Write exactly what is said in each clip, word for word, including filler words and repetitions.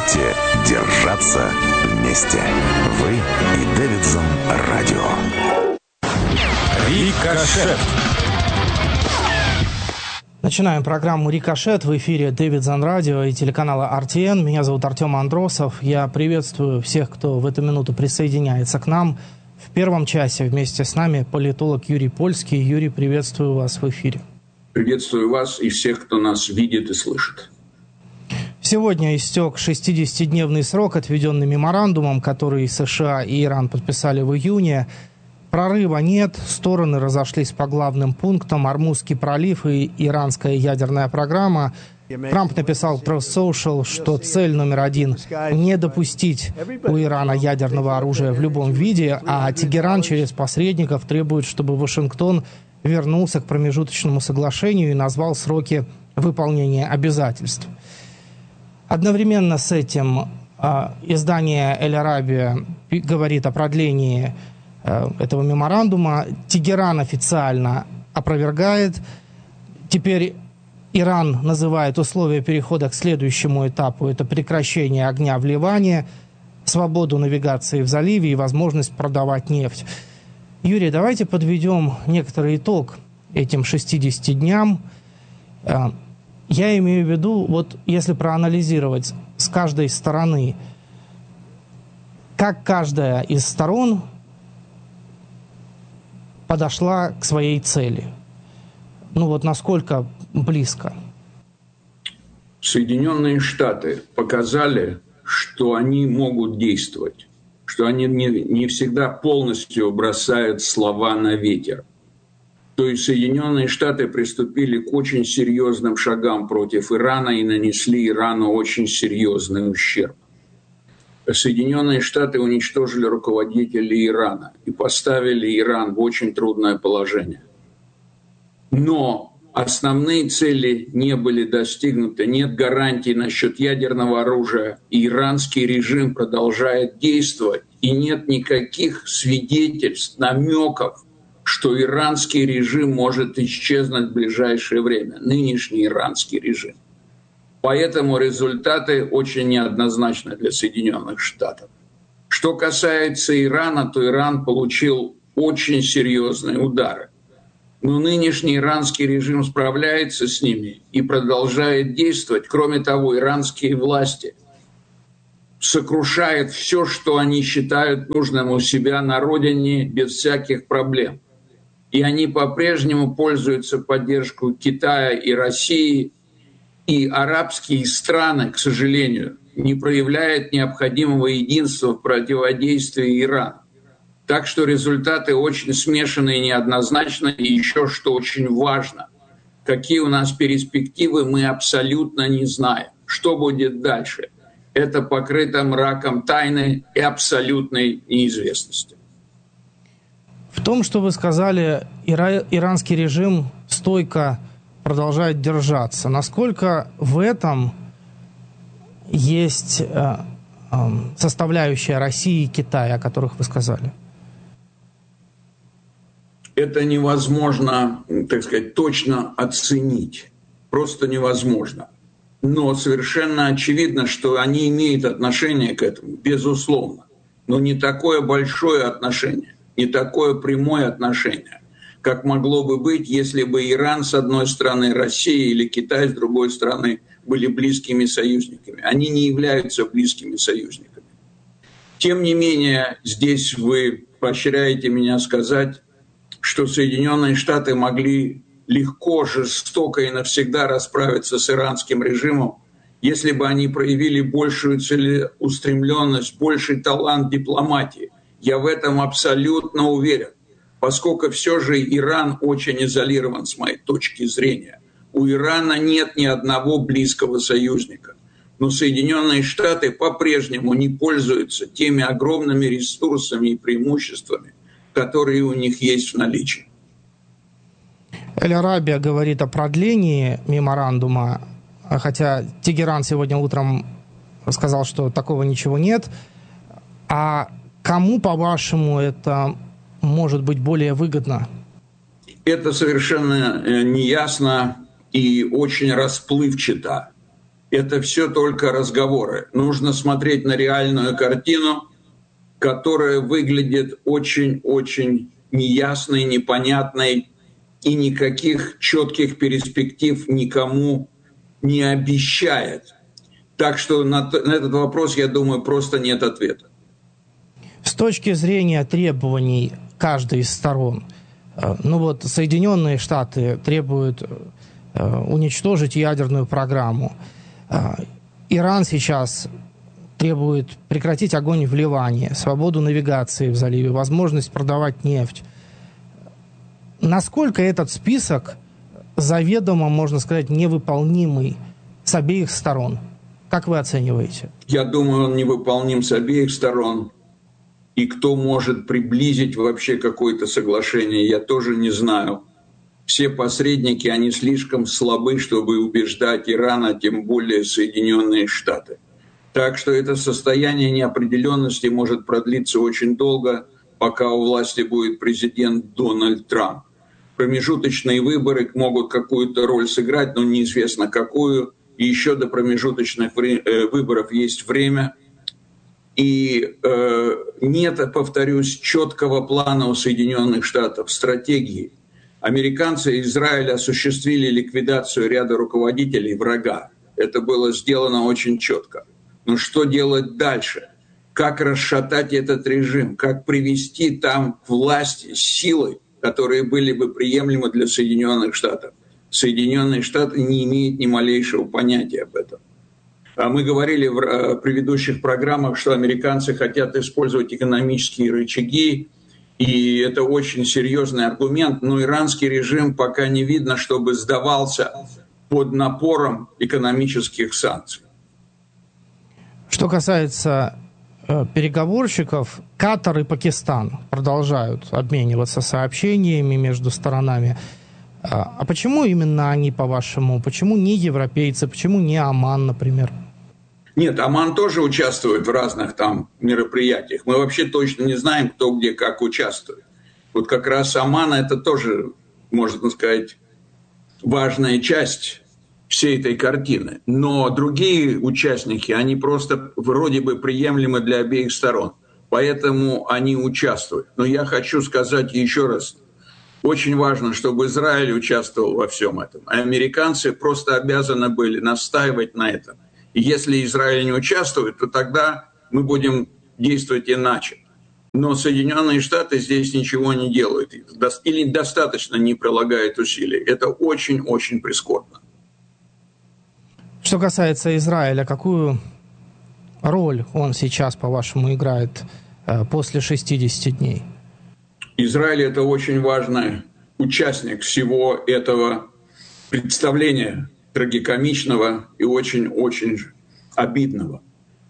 Давайте держаться вместе. Вы и Дэвидсон Радио. Рикошет. Начинаем программу «Рикошет». В эфире Дэвидсон Радио и телеканала эр ти эн. Меня зовут Артем Андросов. Я приветствую всех, кто в эту минуту присоединяется к нам. В первом часе вместе с нами политолог Юрий Польский. Юрий, приветствую вас в эфире. Приветствую вас и всех, кто нас видит и слышит. Сегодня истек шестидесятидневный срок, отведенный меморандумом, который США и Иран подписали в июне. Прорыва нет, стороны разошлись по главным пунктам. Ормузский пролив и иранская ядерная программа. Трамп написал в Truth Social, что цель номер один – не допустить у Ирана ядерного оружия в любом виде, а Тегеран через посредников требует, чтобы Вашингтон вернулся к промежуточному соглашению и назвал сроки выполнения обязательств. Одновременно с этим э, издание «Эль Арабия» говорит о продлении э, этого меморандума. Тегеран официально опровергает. Теперь Иран называет условия перехода к следующему этапу. Это прекращение огня в Ливане, свободу навигации в заливе и возможность продавать нефть. Юрий, давайте подведем некоторый итог этим шестидесяти дням. Э, Я имею в виду, вот если проанализировать с каждой стороны, как каждая из сторон подошла к своей цели. Ну вот насколько близко? Соединенные Штаты показали, что они могут действовать, что они не, не всегда полностью бросают слова на ветер. То есть Соединенные Штаты приступили к очень серьезным шагам против Ирана и нанесли Ирану очень серьезный ущерб. Соединенные Штаты уничтожили руководителей Ирана и поставили Иран в очень трудное положение. Но основные цели не были достигнуты, нет гарантий насчет ядерного оружия, и иранский режим продолжает действовать, и нет никаких свидетельств, намеков, что иранский режим может исчезнуть в ближайшее время, нынешний иранский режим. Поэтому результаты очень неоднозначны для Соединенных Штатов. Что касается Ирана, то Иран получил очень серьезные удары. Но нынешний иранский режим справляется с ними и продолжает действовать. Кроме того, иранские власти сокрушают все, что они считают нужным у себя на родине без всяких проблем. И они по-прежнему пользуются поддержкой Китая и России, и арабские страны, к сожалению, не проявляют необходимого единства в противодействии Ирану. Так что результаты очень смешанные и неоднозначные. И еще что очень важно, какие у нас перспективы, мы абсолютно не знаем. Что будет дальше? Это покрыто мраком тайны и абсолютной неизвестности. В том, что вы сказали, ира- иранский режим стойко продолжает держаться. Насколько в этом есть э, э, составляющая России и Китая, о которых вы сказали? Это невозможно, так сказать, точно оценить. Просто невозможно. Но совершенно очевидно, что они имеют отношение к этому, безусловно. Но не такое большое отношение, не такое прямое отношение, как могло бы быть, если бы Иран с одной стороны, Россия или Китай с другой стороны были близкими союзниками. Они не являются близкими союзниками. Тем не менее, здесь вы поощряете меня сказать, что Соединенные Штаты могли легко, жестоко и навсегда расправиться с иранским режимом, если бы они проявили большую целеустремленность, больший талант дипломатии. Я в этом абсолютно уверен, поскольку все же Иран очень изолирован с моей точки зрения. У Ирана нет ни одного близкого союзника. Но Соединенные Штаты по-прежнему не пользуются теми огромными ресурсами и преимуществами, которые у них есть в наличии. Эль Арабия говорит о продлении меморандума, хотя Тегеран сегодня утром сказал, что такого ничего нет. А кому, по-вашему, это может быть более выгодно? Это совершенно неясно и очень расплывчато. это все только разговоры. Нужно смотреть на реальную картину, которая выглядит очень-очень неясной, непонятной, и никаких четких перспектив никому не обещает. Так что на, на этот вопрос, я думаю, просто нет ответа. С точки зрения требований каждой из сторон, ну вот Соединенные Штаты требуют уничтожить ядерную программу. Иран сейчас требует прекратить огонь в Ливане, свободу навигации в заливе, возможность продавать нефть. Насколько этот список заведомо, можно сказать, невыполнимый с обеих сторон? Как вы оцениваете? Я думаю, он невыполним с обеих сторон. И кто может приблизить вообще какое-то соглашение, я тоже не знаю. Все посредники, они слишком слабы, чтобы убеждать Иран, а тем более Соединенные Штаты. Так что это состояние неопределенности может продлиться очень долго, пока у власти будет президент Дональд Трамп. Промежуточные выборы могут какую-то роль сыграть, но неизвестно какую. И еще до промежуточных выборов есть время. И э, нет, повторюсь, четкого плана у Соединенных Штатов, стратегии. Американцы и Израиль осуществили ликвидацию ряда руководителей врага. Это было сделано очень четко. Но что делать дальше? Как расшатать этот режим? Как привести там к власти силы, которые были бы приемлемы для Соединенных Штатов? Соединенные Штаты не имеют ни малейшего понятия об этом. Мы говорили в предыдущих программах, что американцы хотят использовать экономические рычаги, и это очень серьезный аргумент, но иранский режим пока не видно, чтобы сдавался под напором экономических санкций. Что касается э, переговорщиков, Катар и Пакистан продолжают обмениваться сообщениями между сторонами. А, а почему именно они, по-вашему? Почему не европейцы? Почему не Оман, например? Нет, Оман тоже участвует в разных там мероприятиях. Мы вообще точно не знаем, кто где как участвует. Вот как раз Оман — это тоже, можно сказать, важная часть всей этой картины. Но другие участники, они просто вроде бы приемлемы для обеих сторон. Поэтому они участвуют. Но я хочу сказать еще раз, очень важно, чтобы Израиль участвовал во всем этом. А американцы просто обязаны были настаивать на этом. И если Израиль не участвует, то тогда мы будем действовать иначе. Но Соединенные Штаты здесь ничего не делают или достаточно не прилагают усилий. Это очень-очень прискорбно. Что касается Израиля, какую роль он сейчас, по-вашему, играет э, после шестидесяти дней? Израиль — это очень важный участник всего этого представления трагикомичного и очень-очень обидного.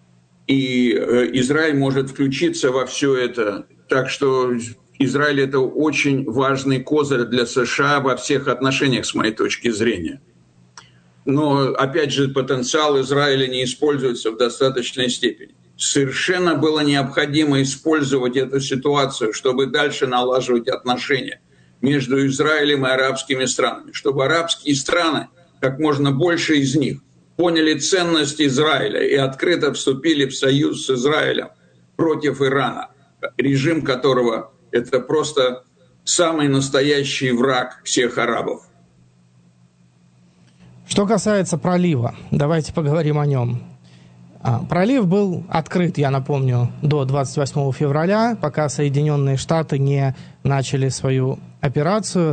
И Израиль может включиться во все это. Так что Израиль — это очень важный козырь для США во всех отношениях, с моей точки зрения. Но, опять же, потенциал Израиля не используется в достаточной степени. Совершенно было необходимо использовать эту ситуацию, чтобы дальше налаживать отношения между Израилем и арабскими странами, чтобы арабские страны, как можно больше из них, поняли ценность Израиля и открыто вступили в союз с Израилем против Ирана, режим которого — это просто самый настоящий враг всех арабов. Что касается пролива, давайте поговорим о нем. Пролив был открыт, я напомню, до двадцать восьмого февраля, пока Соединенные Штаты не начали свою операцию.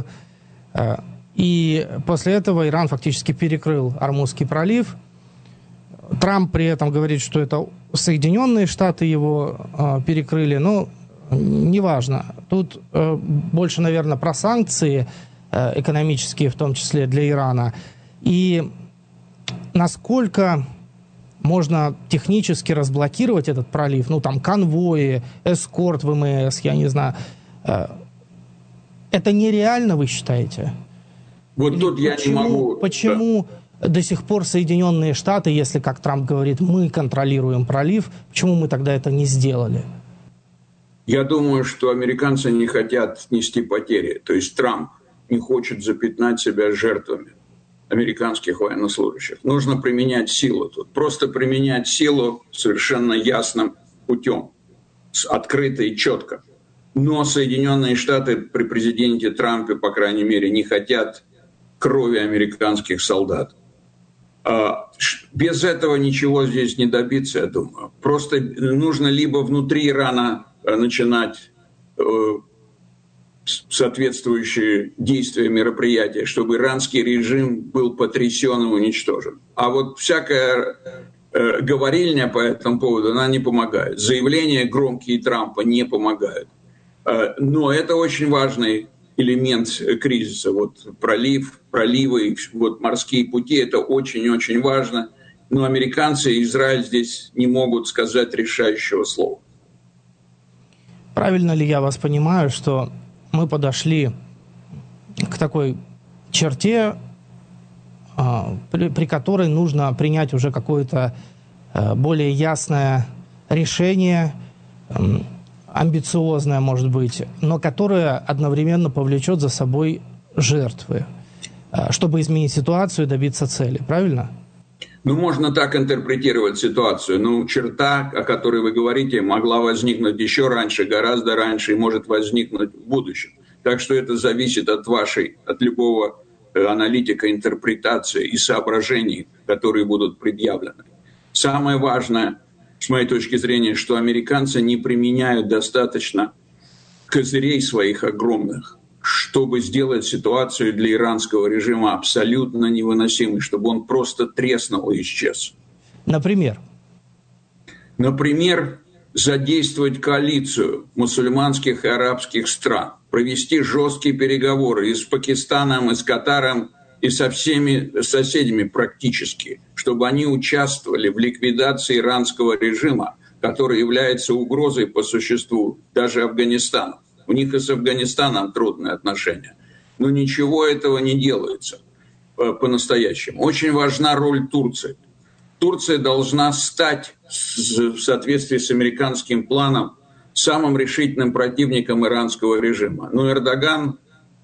И после этого Иран фактически перекрыл Ормузский пролив. Трамп при этом говорит, что это Соединенные Штаты его э, перекрыли, но неважно. Тут э, больше, наверное, про санкции э, экономические, в том числе для Ирана. И насколько можно технически разблокировать этот пролив, ну там конвои, эскорт ВМС, я не знаю. Э, это нереально, вы считаете? Вот Или тут я почему, не могу... Почему да. до сих пор Соединенные Штаты, если, как Трамп говорит, мы контролируем пролив, почему мы тогда это не сделали? Я думаю, что американцы не хотят нести потери. То есть Трамп не хочет запятнать себя жертвами. американских военнослужащих. Нужно применять силу тут. Просто применять силу совершенно ясным путем, открыто и четко. Но Соединенные Штаты при президенте Трампе, по крайней мере, не хотят крови американских солдат. Без этого ничего здесь не добиться, я думаю. Просто нужно либо внутри Ирана начинать соответствующие действия, мероприятия, чтобы иранский режим был потрясен и уничтожен. А вот всякая э, говорильня по этому поводу, она не помогает. Заявления громкие Трампа не помогают. Э, но это очень важный элемент кризиса. Вот пролив, проливы, вот морские пути, это очень-очень важно. Но американцы и Израиль здесь не могут сказать решающего слова. Правильно ли я вас понимаю, что мы подошли к такой черте, при, при которой нужно принять уже какое-то более ясное решение, амбициозное, может быть, но которое одновременно повлечет за собой жертвы, чтобы изменить ситуацию и добиться цели, правильно? Ну, можно так интерпретировать ситуацию. Ну, черта, о которой вы говорите, могла возникнуть еще раньше, гораздо раньше, и может возникнуть в будущем. Так что это зависит от вашей, от любого аналитика, интерпретации и соображений, которые будут предъявлены. Самое важное, с моей точки зрения, что американцы не применяют достаточно козырей своих огромных, чтобы сделать ситуацию для иранского режима абсолютно невыносимой, чтобы он просто треснул и исчез. Например? Например, задействовать коалицию мусульманских и арабских стран, провести жесткие переговоры и с Пакистаном, и с Катаром, и со всеми соседями практически, чтобы они участвовали в ликвидации иранского режима, который является угрозой по существу даже Афганистану. У них и с Афганистаном трудные отношения. Но ничего этого не делается по-настоящему. Очень важна роль Турции. Турция должна стать, в соответствии с американским планом, самым решительным противником иранского режима. Но Эрдоган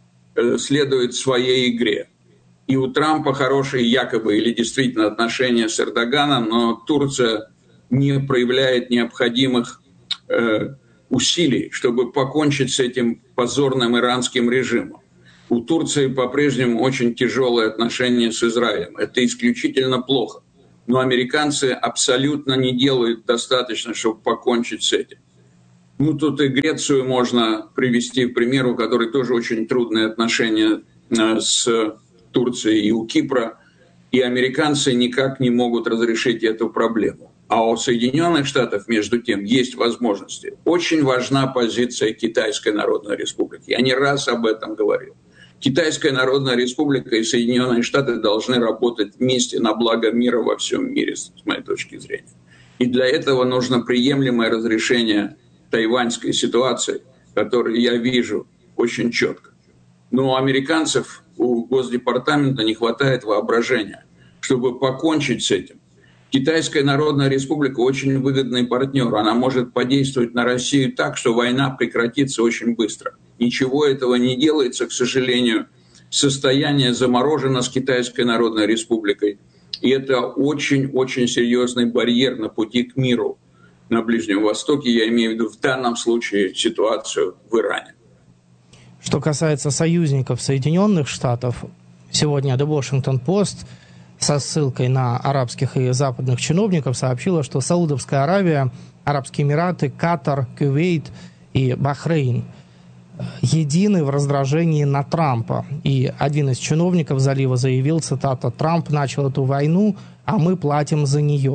следует своей игре. И у Трампа хорошие якобы или действительно отношения с Эрдоганом, но Турция не проявляет необходимых э, усилий, чтобы покончить с этим позорным иранским режимом. У Турции по-прежнему очень тяжелые отношения с Израилем. Это исключительно плохо. Но американцы абсолютно не делают достаточно, чтобы покончить с этим. Ну, тут и Грецию можно привести в пример, у которой тоже очень трудные отношения с Турцией, и у Кипра. И американцы никак не могут разрешить эту проблему. А у Соединенных Штатов, между тем, есть возможности. Очень важна позиция Китайской Народной Республики. Я не раз об этом говорил. Китайская Народная Республика и Соединенные Штаты должны работать вместе на благо мира во всем мире, с моей точки зрения. И для этого нужно приемлемое разрешение тайваньской ситуации, которую я вижу очень четко. Но у американцев, у Госдепартамента не хватает воображения, чтобы покончить с этим. Китайская Народная Республика очень выгодный партнер. Она может подействовать на Россию так, что война прекратится очень быстро. Ничего этого не делается, к сожалению. Состояние заморожено с Китайской Народной Республикой. И это очень-очень серьезный барьер на пути к миру на Ближнем Востоке. Я имею в виду в данном случае ситуацию в Иране. Что касается союзников Соединенных Штатов, сегодня The Washington Post со ссылкой на арабских и западных чиновников сообщила, что Саудовская Аравия, Арабские Эмираты, Катар, Кувейт и Бахрейн едины в раздражении на Трампа. И один из чиновников залива заявил, цитата, «Трамп начал эту войну, а мы платим за нее».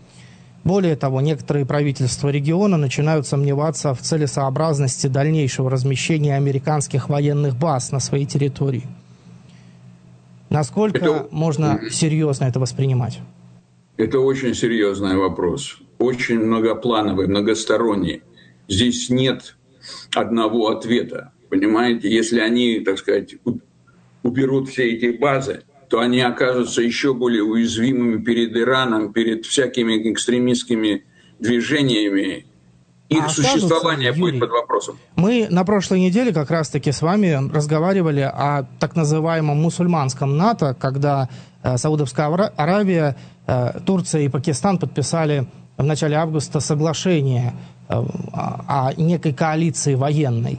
Более того, некоторые правительства региона начинают сомневаться в целесообразности дальнейшего размещения американских военных баз на своей территории. Насколько это... можно серьезно это воспринимать? Это очень серьезный вопрос, очень многоплановый, многосторонний. Здесь нет одного ответа, понимаете? Если они, так сказать, уберут все эти базы, то они окажутся еще более уязвимыми перед Ираном, перед всякими экстремистскими движениями Их а существование окажутся, будет Юрий, под вопросом. Мы на прошлой неделе как раз-таки с вами разговаривали о так называемом мусульманском НАТО, когда э, Саудовская Аравия, э, Турция и Пакистан подписали в начале августа соглашение э, о некой коалиции военной.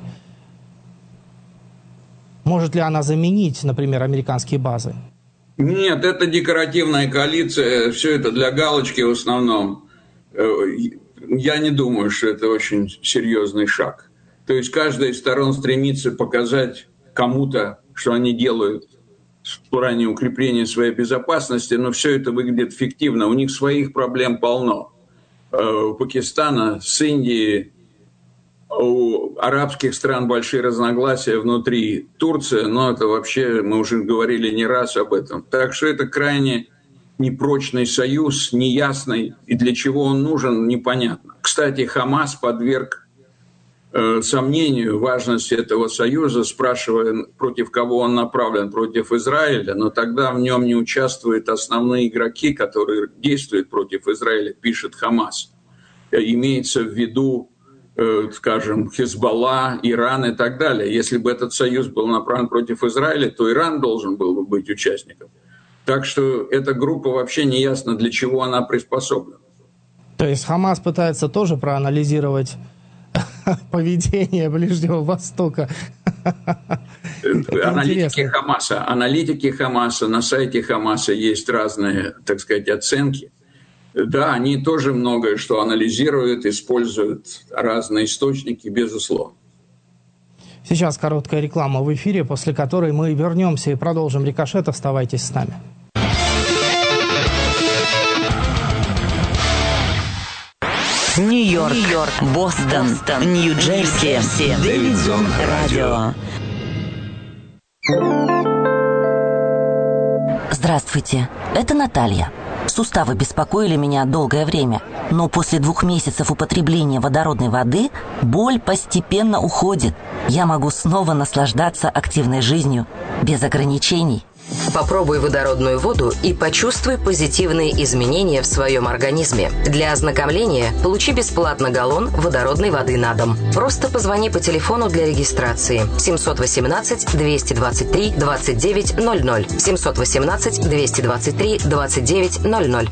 Может ли она заменить, например, американские базы? Нет, это декоративная коалиция, все это для галочки в основном. Я не думаю, что это очень серьезный шаг. То есть каждая из сторон стремится показать кому-то, что они делают в плане укрепления своей безопасности, но все это выглядит фиктивно. У них своих проблем полно. У Пакистана, с Индией, у арабских стран большие разногласия внутри. Турция, но это вообще, мы уже говорили не раз об этом. Так что это крайне непрочный союз, неясный, и для чего он нужен, непонятно. Кстати, Хамас подверг э, сомнению важности этого союза, спрашивая, против кого он направлен, против Израиля, но тогда в нем не участвуют основные игроки, которые действуют против Израиля, пишет Хамас. Имеется в виду, э, скажем, Хизбалла, Иран и так далее. Если бы этот союз был направлен против Израиля, то Иран должен был бы быть участником. Так что эта группа вообще не ясно, для чего она приспособлена. То есть Хамас пытается тоже проанализировать поведение Ближнего Востока. Аналитики Хамаса, аналитики Хамаса, на сайте Хамаса есть разные, так сказать, оценки. Да, они тоже многое что анализируют, используют разные источники, безусловно. Сейчас короткая реклама в эфире, после которой мы вернемся и продолжим «Рикошет». Оставайтесь с нами. Нью-Йорк, Нью-Йорк, Бостон, Бостон, Нью-Джерси, Дэвидсон Радио. Здравствуйте, это Наталья. Суставы беспокоили меня долгое время, но после двух месяцев употребления водородной воды боль постепенно уходит. Я могу снова наслаждаться активной жизнью, без ограничений. Попробуй водородную воду и почувствуй позитивные изменения в своем организме. Для ознакомления получи бесплатно галлон водородной воды на дом. Просто позвони по телефону для регистрации семь один восемь двести двадцать три двадцать девять ноль ноль семь один восемь двести двадцать три двадцать девять ноль ноль.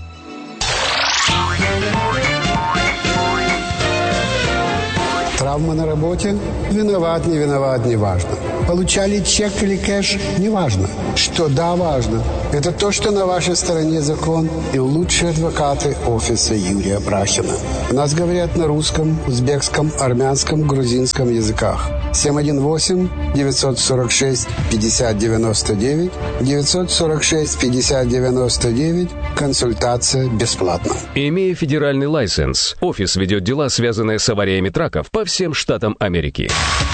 Травма на работе? Виноват, не виноват, не важно. Получали чек или кэш? Не важно. Что да, важно. Это то, что на вашей стороне закон и лучшие адвокаты офиса Юрия Брахина. У нас говорят на русском, узбекском, армянском, грузинском языках. семь один восемь девятьсот сорок шесть пятьдесят девяносто девять девятьсот сорок шесть пятьдесят девяносто девять. Консультация бесплатна. Имея федеральный лайсенс, офис ведет дела, связанные с авариями траков по всем штатам Америки.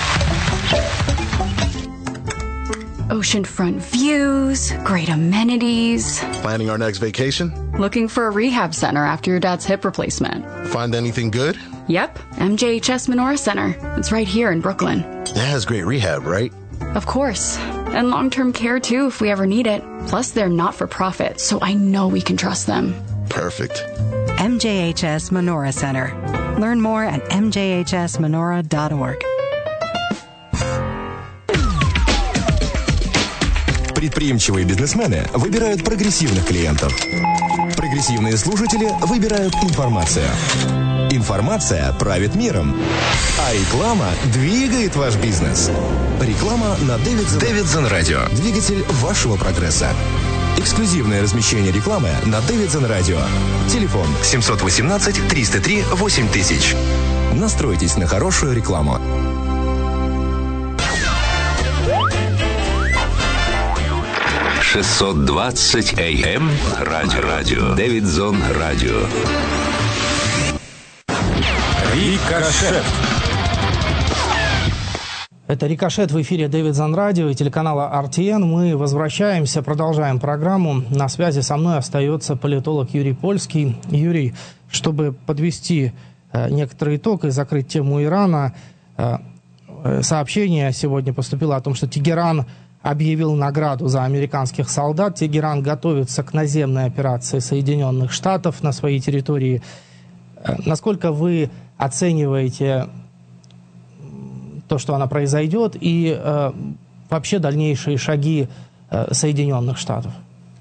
Oceanfront views, great amenities. Planning our next vacation? Looking for a rehab center after your dad's hip replacement. Find anything good? Yep, M J H S Menorah Center. It's right here in Brooklyn. That has great rehab, right? Of course. And long-term care too if we ever need it. Plus they're not-for-profit, so I know we can trust them. Perfect. M J H S Menorah Center. Learn more at m j h s menorah dot org. Предприимчивые бизнесмены выбирают прогрессивных клиентов. Прогрессивные слушатели выбирают информацию. Информация правит миром. А реклама двигает ваш бизнес. Реклама на Дэвидсон Радио. Двигатель вашего прогресса. Эксклюзивное размещение рекламы на Дэвидсон Радио. Телефон семь один восемь триста три восемь тысяч. Настройтесь на хорошую рекламу. шестьсот двадцать эй эм радио. Радио. Дэвидсон Радио. Рикошет. Это «Рикошет» в эфире Дэвидсон Радио и телеканала ар ти эн. Мы возвращаемся, продолжаем программу. На связи со мной остается политолог Юрий Польский. Юрий, чтобы подвести э, некоторый итог и закрыть тему Ирана, э, сообщение сегодня поступило о том, что Тегеран объявил награду за американских солдат. Тегеран готовится к наземной операции Соединенных Штатов на своей территории. Насколько вы оцениваете то, что она произойдет, и э, вообще дальнейшие шаги э, Соединенных Штатов?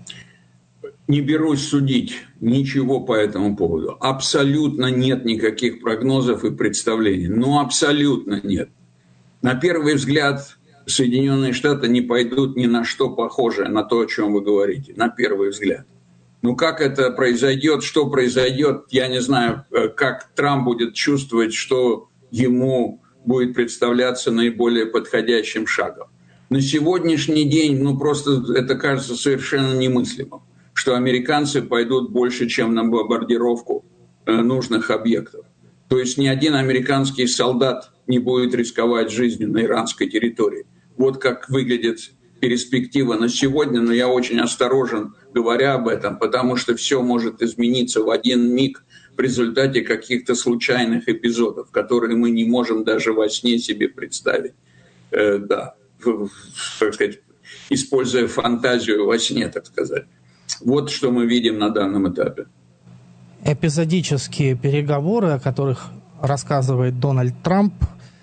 Не берусь судить ничего по этому поводу. Абсолютно нет никаких прогнозов и представлений. Ну, абсолютно нет. На первый взгляд, Соединенные Штаты не пойдут ни на что похожее на то, о чем вы говорите. На первый взгляд. Ну, как это произойдет, что произойдет, я не знаю, как Трамп будет чувствовать, что ему будет представляться наиболее подходящим шагом. На сегодняшний день, ну, просто это кажется совершенно немыслимым, что американцы пойдут больше, чем на бомбардировку нужных объектов. То есть ни один американский солдат не будет рисковать жизнью на иранской территории. Вот как выглядит перспектива на сегодня, но я очень осторожен, говоря об этом, потому что все может измениться в один миг в результате каких-то случайных эпизодов, которые мы не можем даже во сне себе представить. Э, да, так сказать, используя фантазию во сне, так сказать. Вот что мы видим на данном этапе. Эпизодические переговоры, о которых рассказывает Дональд Трамп,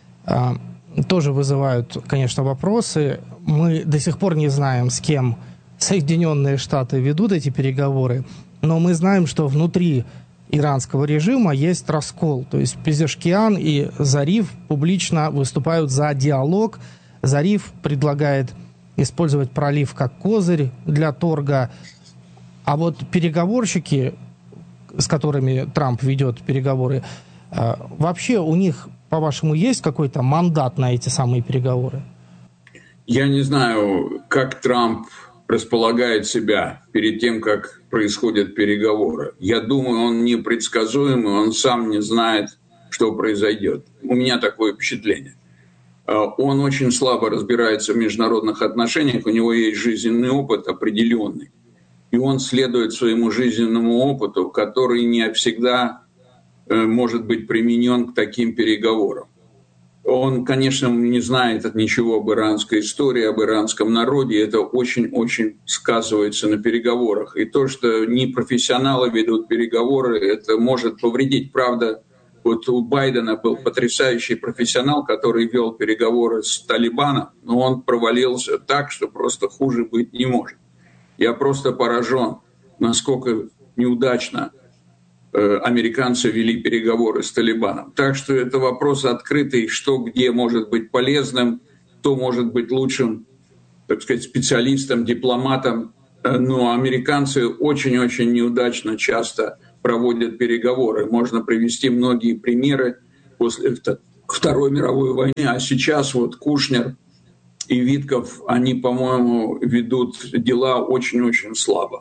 тоже вызывают, конечно, вопросы. Мы до сих пор не знаем, с кем Соединенные Штаты ведут эти переговоры, но мы знаем, что внутри иранского режима есть раскол. То есть Пезешкиан и Зариф публично выступают за диалог. Зариф предлагает использовать пролив как козырь для торга. А вот переговорщики, с которыми Трамп ведет переговоры, вообще у них, по-вашему, есть какой-то мандат на эти самые переговоры? Я не знаю, как Трамп располагает себя перед тем, как происходят переговоры. Я думаю, он непредсказуемый, он сам не знает, что произойдет. У меня такое впечатление. Он очень слабо разбирается в международных отношениях, у него есть жизненный опыт определенный. И он следует своему жизненному опыту, который не всегда может быть применен к таким переговорам. Он, конечно, не знает ничего об иранской истории, об иранском народе. Это очень-очень сказывается на переговорах. И то, что непрофессионалы ведут переговоры, это может повредить. Правда, вот у Байдена был потрясающий профессионал, который вел переговоры с Талибаном, но он провалился так, что просто хуже быть не может. Я просто поражен, насколько неудачно американцы вели переговоры с Талибаном. Так что это вопрос открытый, что где может быть полезным, кто может быть лучшим, так сказать, специалистом, дипломатом. Но американцы очень-очень неудачно часто проводят переговоры. Можно привести многие примеры после Второй мировой войны. А сейчас вот Кушнер и Витков, они, по-моему, ведут дела очень-очень слабо.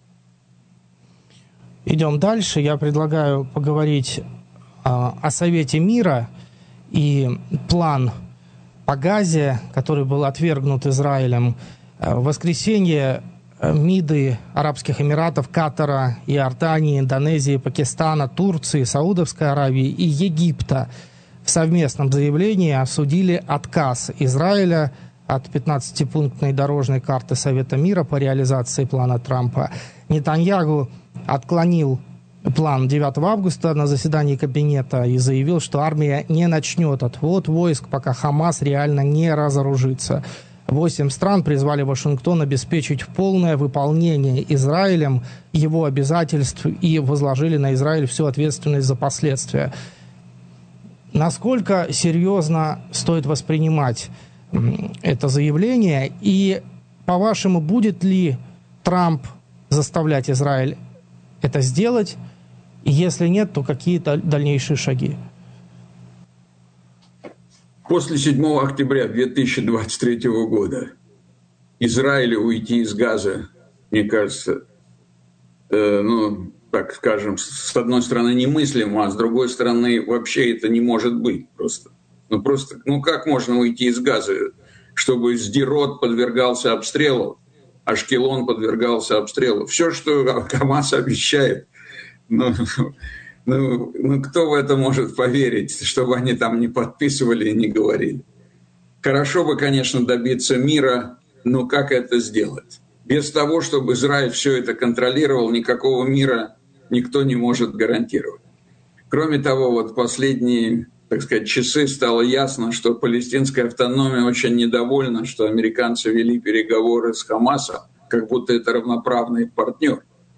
Идем дальше. Я предлагаю поговорить а, о Совете мира и план по Газе, который был отвергнут Израилем. В воскресенье МИДы Арабских Эмиратов, Катара, Иордании, Индонезии, Пакистана, Турции, Саудовской Аравии и Египта в совместном заявлении осудили отказ Израиля от пятнадцатипунктной дорожной карты Совета мира по реализации плана Трампа. Нетаньяху отклонил план девятого августа на заседании кабинета и заявил, что армия не начнет отвод войск, пока Хамас реально не разоружится. Восемь стран призвали Вашингтон обеспечить полное выполнение Израилем его обязательств и возложили на Израиль всю ответственность за последствия. Насколько серьезно стоит воспринимать это заявление? И, по-вашему, будет ли Трамп заставлять Израиль это сделать? И если нет, то какие дальнейшие шаги? После седьмого октября две тысячи двадцать третьего года Израилю уйти из Газа, мне кажется, э, ну, так скажем, с одной стороны немыслимо, а с другой стороны вообще это не может быть просто. Ну просто, ну как можно уйти из Газа, чтобы Сдерот подвергался обстрелу, Ашкелон подвергался обстрелу. Все, что Хамас обещает, ну, ну, ну кто в это может поверить, чтобы они там не подписывали и не говорили. Хорошо бы, конечно, добиться мира, но как это сделать? Без того, чтобы Израиль все это контролировал, никакого мира никто не может гарантировать. Кроме того, вот последние, так сказать, часы стало ясно, что палестинская автономия очень недовольна, что американцы вели переговоры с Хамасом, как будто это равноправный партнер.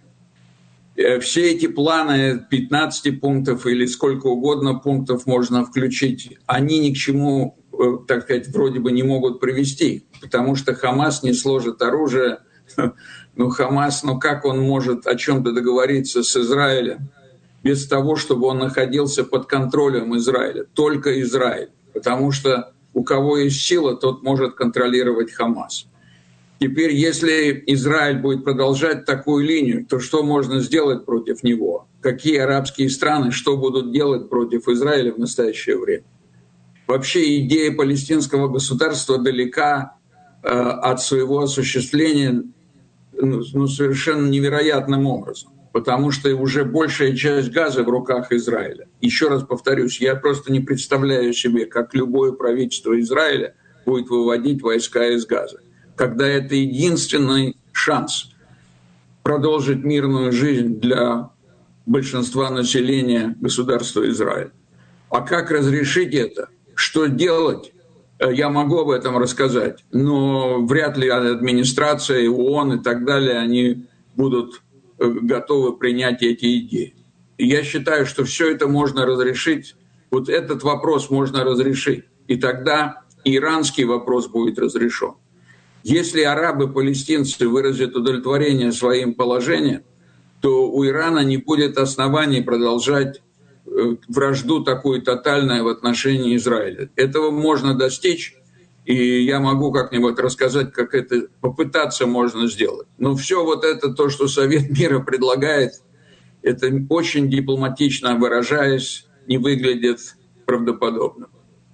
Все эти планы, пятнадцать пунктов или сколько угодно пунктов можно включить, они ни к чему, так сказать, вроде бы не могут привести, потому что Хамас не сложит оружие. Ну, Хамас, ну как он может о чем-то договориться с Израилем без того, чтобы он находился под контролем Израиля? Только Израиль, потому что у кого есть сила, тот может контролировать Хамас. Теперь, если Израиль будет продолжать такую линию, то что можно сделать против него? Какие арабские страны что будут делать против Израиля в настоящее время? Вообще идея палестинского государства далека э, от своего осуществления ну, ну, совершенно невероятным образом, потому что уже большая часть Газы в руках Израиля. Еще раз повторюсь, я просто не представляю себе, как любое правительство Израиля будет выводить войска из Газы, когда это единственный шанс продолжить мирную жизнь для большинства населения государства Израиль. А как разрешить это? Что делать? Я могу об этом рассказать, но вряд ли администрация, ООН и так далее, они будут готовы принять эти идеи. И я считаю, что все это можно разрешить, вот этот вопрос можно разрешить, и тогда иранский вопрос будет разрешен. Если арабы-палестинцы выразят удовлетворение своим положением, то у Ирана не будет оснований продолжать вражду такую тотальную в отношении Израиля. Этого можно достичь, и я могу как-нибудь рассказать, как это попытаться можно сделать. Но все вот это, то, что Совет мира предлагает, это очень дипломатично выражаясь, не выглядит правдоподобным.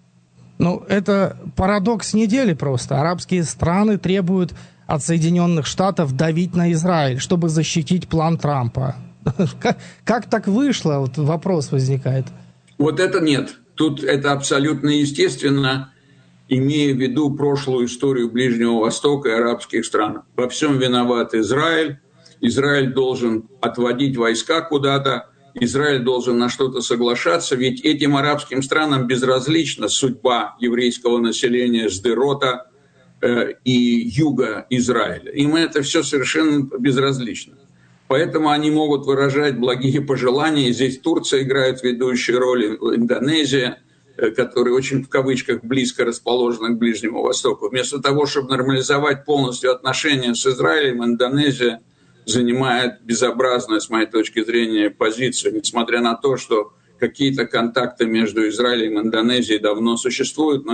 Ну, это парадокс недели просто. Арабские страны требуют от Соединенных Штатов давить на Израиль, чтобы защитить план Трампа. Как, как так вышло? Вот вопрос возникает. Вот это нет. Тут это абсолютно естественно, имея в виду прошлую историю Ближнего Востока и арабских стран. Во всем виноват Израиль. Израиль должен отводить войска куда-то. Израиль должен на что-то соглашаться, ведь этим арабским странам безразлична судьба еврейского населения Сдерота э, и юга Израиля. Им это все совершенно безразлично. Поэтому они могут выражать благие пожелания. И здесь Турция играет ведущую роль, Индонезия, э, которая очень в кавычках близко расположена к Ближнему Востоку. Вместо того, чтобы нормализовать полностью отношения с Израилем, Индонезия занимает безобразную, с моей точки зрения, позицию, несмотря на то, что какие-то контакты между Израилем и Индонезией давно существуют, но